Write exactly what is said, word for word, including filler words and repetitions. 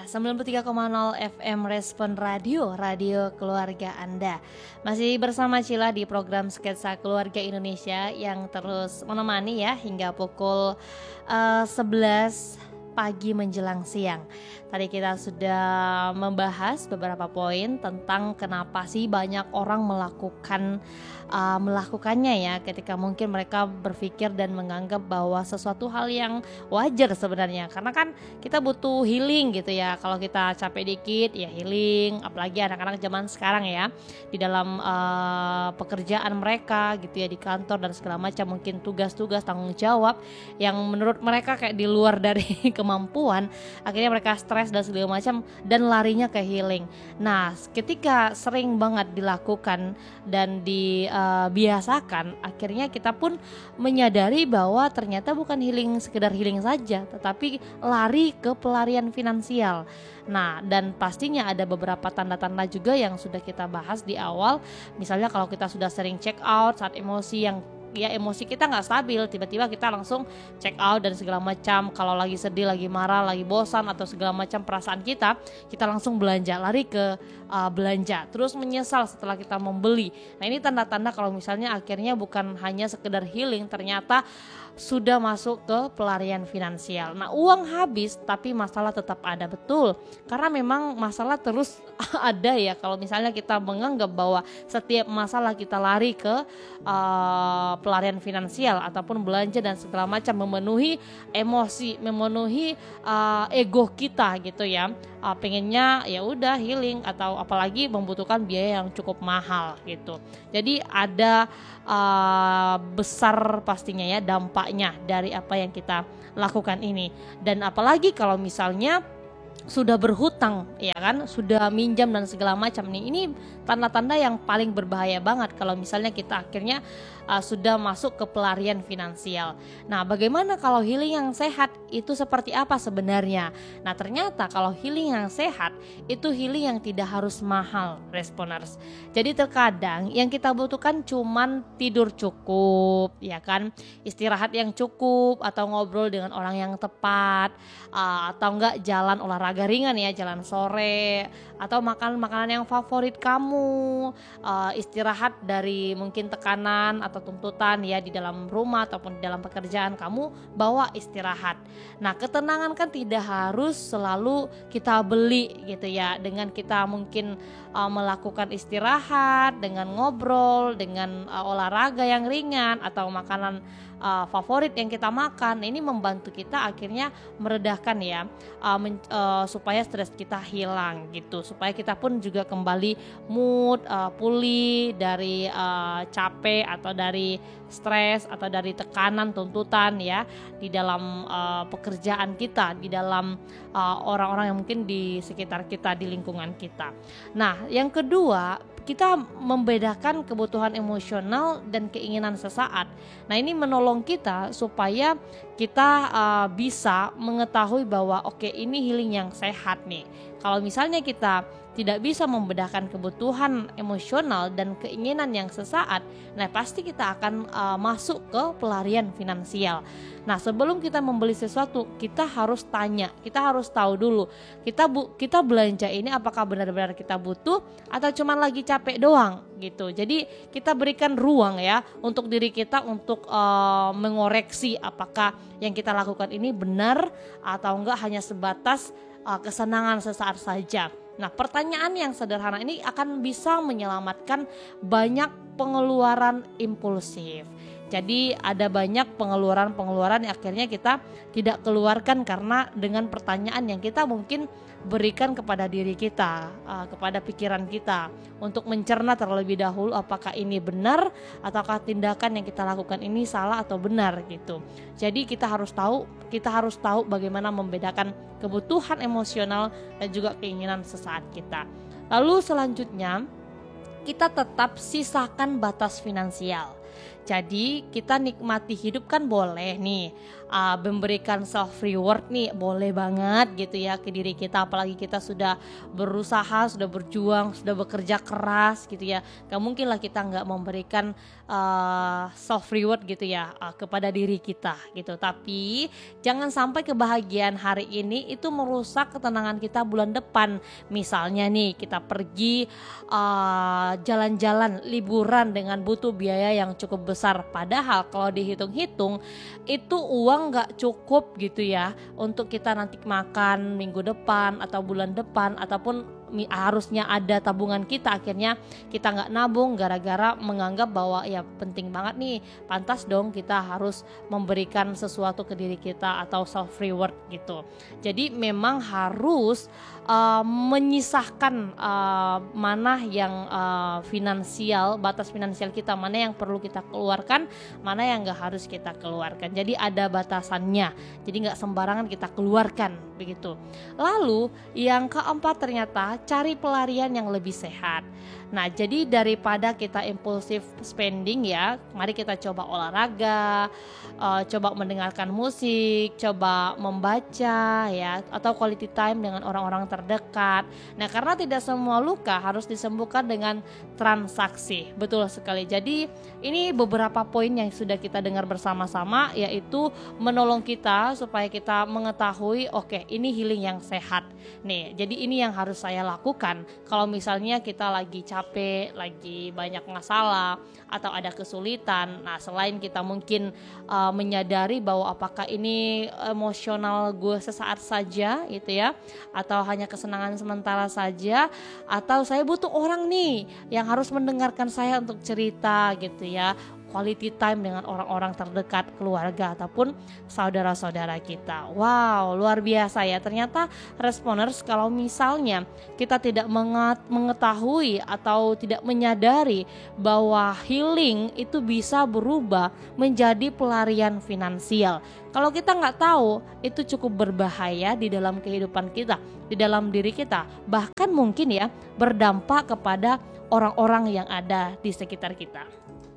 sembilan puluh tiga koma nol F M Respon Radio, radio keluarga Anda. Masih bersama Cila di program Sketsa Keluarga Indonesia yang terus menemani ya hingga pukul uh, sebelas pagi menjelang siang. Tadi kita sudah membahas beberapa poin tentang kenapa sih banyak orang melakukan uh, melakukannya ya, ketika mungkin mereka berpikir dan menganggap bahwa sesuatu hal yang wajar sebenarnya, karena kan kita butuh healing gitu ya. Kalau kita capek dikit ya healing, apalagi anak-anak zaman sekarang ya, di dalam uh, pekerjaan mereka gitu ya, di kantor dan segala macam, mungkin tugas-tugas tanggung jawab yang menurut mereka kayak di luar dari kemampuan, akhirnya mereka stres dan segala macam dan larinya ke healing. Nah, ketika sering banget dilakukan dan dibiasakan, uh, akhirnya kita pun menyadari bahwa ternyata bukan healing sekedar healing saja, tetapi lari ke pelarian finansial. Nah, dan pastinya ada beberapa tanda-tanda juga yang sudah kita bahas di awal. Misalnya kalau kita sudah sering check out saat emosi yang ya emosi kita nggak stabil, tiba-tiba kita langsung check out dan segala macam. Kalau lagi sedih, lagi marah, lagi bosan atau segala macam perasaan kita, kita langsung belanja, lari ke uh, belanja, terus menyesal setelah kita membeli. Nah, ini tanda-tanda kalau misalnya akhirnya bukan hanya sekedar healing, ternyata sudah masuk ke pelarian finansial. Nah, uang habis tapi masalah tetap ada, betul, karena memang masalah terus ada ya. Kalau misalnya kita menganggap bahwa setiap masalah kita lari ke uh, pelarian finansial ataupun belanja dan segala macam, memenuhi emosi, memenuhi uh, ego kita gitu ya, uh, pengennya ya udah healing, atau apalagi membutuhkan biaya yang cukup mahal gitu. Jadi ada uh, besar pastinya ya dampaknya dari apa yang kita lakukan ini. Dan apalagi kalau misalnya sudah berhutang ya kan, sudah minjam dan segala macam nih, ini tanda-tanda yang paling berbahaya banget kalau misalnya kita akhirnya uh, sudah masuk ke pelarian finansial. Nah, bagaimana kalau healing yang sehat itu seperti apa sebenarnya? Nah, ternyata kalau healing yang sehat itu healing yang tidak harus mahal, Responers. Jadi terkadang yang kita butuhkan cuman tidur cukup ya kan, istirahat yang cukup, atau ngobrol dengan orang yang tepat, uh, atau enggak jalan olahraga ringan ya, jalan sore, atau makan makanan yang favorit kamu, uh, istirahat dari mungkin tekanan atau tuntutan ya di dalam rumah ataupun di dalam pekerjaan kamu, bawa istirahat. Nah, ketenangan kan tidak harus selalu kita beli gitu ya, dengan kita mungkin uh, melakukan istirahat dengan ngobrol, dengan uh, olahraga yang ringan atau makanan Uh, favorit yang kita makan. Ini membantu kita akhirnya meredahkan ya, uh, men, uh, supaya stres kita hilang gitu, supaya kita pun juga kembali mood, uh, pulih dari uh, capek atau dari stres atau dari tekanan tuntutan ya di dalam uh, pekerjaan kita, di dalam uh, orang-orang yang mungkin di sekitar kita, di lingkungan kita. Nah, yang kedua, kita membedakan kebutuhan emosional dan keinginan sesaat. Nah, ini menolong kita supaya kita uh, bisa mengetahui bahwa oke, okay, ini healing yang sehat nih. Kalau misalnya kita tidak bisa membedakan kebutuhan emosional dan keinginan yang sesaat, nah pasti kita akan uh, masuk ke pelarian finansial. Nah, sebelum kita membeli sesuatu, kita harus tanya, kita harus tahu dulu, kita bu, kita belanja ini apakah benar-benar kita butuh atau cuma lagi capek doang gitu. Jadi kita berikan ruang ya untuk diri kita untuk uh, mengoreksi apakah yang kita lakukan ini benar atau enggak hanya sebatas uh, kesenangan sesaat saja. Nah, pertanyaan yang sederhana ini akan bisa menyelamatkan banyak pengeluaran impulsif. Jadi ada banyak pengeluaran-pengeluaran yang akhirnya kita tidak keluarkan karena dengan pertanyaan yang kita mungkin berikan kepada diri kita, uh, kepada pikiran kita, untuk mencerna terlebih dahulu apakah ini benar ataukah tindakan yang kita lakukan ini salah atau benar gitu. Jadi kita harus tahu, kita harus tahu bagaimana membedakan kebutuhan emosional dan juga keinginan sesaat kita. Lalu selanjutnya, kita tetap sisakan batas finansial. Jadi kita nikmati hidup kan boleh nih, uh, memberikan self reward nih boleh banget gitu ya ke diri kita, apalagi kita sudah berusaha, sudah berjuang, sudah bekerja keras gitu ya. Gak mungkin lah kita nggak memberikan uh, self reward gitu ya uh, kepada diri kita gitu. Tapi jangan sampai kebahagiaan hari ini itu merusak ketenangan kita bulan depan. Misalnya nih kita pergi uh, jalan-jalan liburan dengan butuh biaya yang cukup besar, padahal kalau dihitung-hitung itu uang nggak cukup gitu ya untuk kita nanti makan minggu depan atau bulan depan, ataupun harusnya ada tabungan kita, akhirnya kita nggak nabung gara-gara menganggap bahwa ya penting banget nih, pantas dong kita harus memberikan sesuatu ke diri kita atau self reward gitu. Jadi memang harus uh, menyisahkan uh, mana yang uh, finansial, batas finansial kita, mana yang perlu kita keluarkan, mana yang nggak harus kita keluarkan. Jadi ada batasannya, jadi nggak sembarangan kita keluarkan begitu. Lalu yang keempat, ternyata cari pelarian yang lebih sehat. Nah, jadi daripada kita impulsif spending ya, mari kita coba olahraga, uh, coba mendengarkan musik, coba membaca ya, atau quality time dengan orang-orang terdekat. Nah, karena tidak semua luka harus disembuhkan dengan transaksi. Betul sekali. Jadi ini beberapa poin yang sudah kita dengar bersama-sama, yaitu menolong kita supaya kita mengetahui oke, okay, ini healing yang sehat. Nih, jadi ini yang harus saya lakukan kalau misalnya kita lagi capek, lagi banyak masalah atau ada kesulitan. Nah, selain kita mungkin uh, menyadari bahwa apakah ini emosional gue sesaat saja gitu ya, atau hanya kesenangan sementara saja, atau saya butuh orang nih yang harus mendengarkan saya untuk cerita gitu ya, quality time dengan orang-orang terdekat, keluarga ataupun saudara-saudara kita. Wow, luar biasa ya. Ternyata Responers, kalau misalnya kita tidak mengetahui atau tidak menyadari bahwa healing itu bisa berubah menjadi pelarian finansial. Kalau kita nggak tahu, itu cukup berbahaya di dalam kehidupan kita, di dalam diri kita, bahkan mungkin ya berdampak kepada orang-orang yang ada di sekitar kita.